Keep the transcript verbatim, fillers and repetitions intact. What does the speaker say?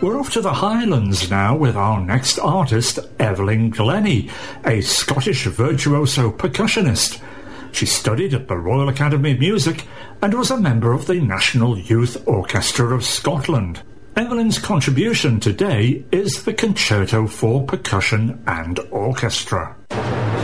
We're off to the Highlands now with our next artist, Evelyn Glennie, a Scottish virtuoso percussionist. She studied at the Royal Academy of Music and was a member of the National Youth Orchestra of Scotland. Evelyn's contribution today is the Concerto for Percussion and Orchestra.